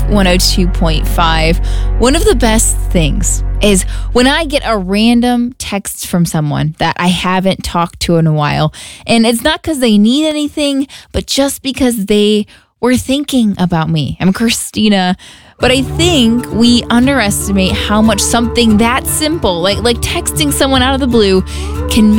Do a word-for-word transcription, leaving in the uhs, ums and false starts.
one oh two point five. One of the best things is when I get a random text from someone that I haven't talked to in a while. And it's not because they need anything, but just because they were thinking about me. I'm Christina, but I think we underestimate how much something that simple, like like texting someone out of the blue, can